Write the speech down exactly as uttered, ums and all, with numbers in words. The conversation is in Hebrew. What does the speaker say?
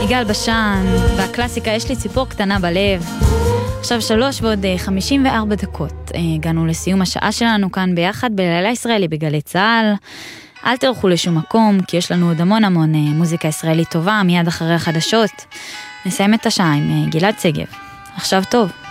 יגאל בשן, והקלאסיקה יש לי ציפור קטנה בלב. עכשיו שלוש ועוד חמישים וארבע דקות. הגענו לסיום השעה שלנו כאן ביחד בלילה ישראלי בגלי צהל. אל תלכו לשום מקום, כי יש לנו עוד המון המון מוזיקה ישראלית טובה, מיד אחרי החדשות. נסיים את השעה עם גלעד סגב. עכשיו טוב.